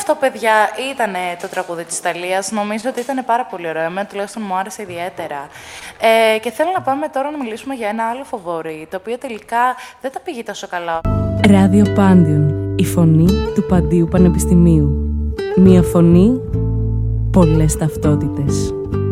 αυτό, παιδιά, ήταν το τραγούδι της Ταλίας. Νομίζω ότι ήταν πάρα πολύ ωραίο. Εμένα τουλάχιστον μου άρεσε ιδιαίτερα. Και θέλω να πάμε τώρα να μιλήσουμε για ένα άλλο φοβόρι, το οποίο τελικά δεν τα πήγε τόσο καλά. Ράδιο Πάντιον, η φωνή του Παντίου Πανεπιστημίου. Μία φωνή, πολλές ταυτότητες.